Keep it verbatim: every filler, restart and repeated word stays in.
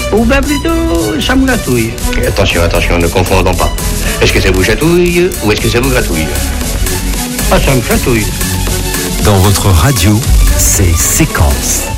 Ou bien plutôt, ça me gratouille. Attention, attention, ne confondons pas. Est-ce que ça vous chatouille ou est-ce que ça vous gratouille? Ah, ça me chatouille. Dans votre radio, c'est Séquence.